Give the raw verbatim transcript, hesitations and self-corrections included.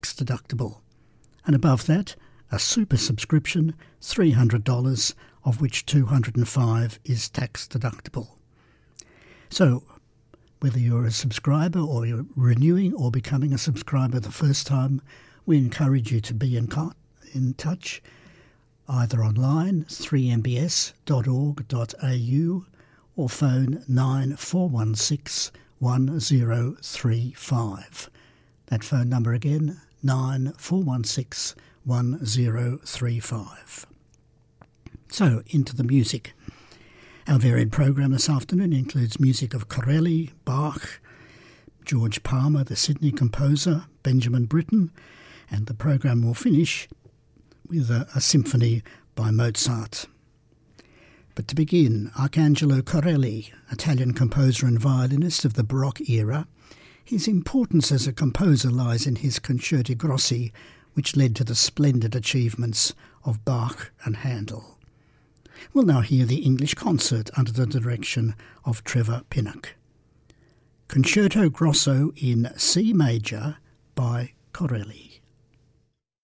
deductible. And above that, a super subscription, three hundred dollars, of which two hundred five dollars is tax deductible. So, whether you're a subscriber or you're renewing or becoming a subscriber the first time, we encourage you to be in, co- in touch, either online, three m b s dot org dot a u, or phone nine four one six one zero three five. That phone number again, nine four one six one zero three five. So, into the music. Our varied program this afternoon includes music of Corelli, Bach, George Palmer, the Sydney composer, Benjamin Britten, and the program will finish with a, a symphony by Mozart. But to begin, Arcangelo Corelli, Italian composer and violinist of the Baroque era. His importance as a composer lies in his concerti grossi, which led to the splendid achievements of Bach and Handel. We'll now hear the English concert under the direction of Trevor Pinnock. Concerto Grosso in C major by Corelli.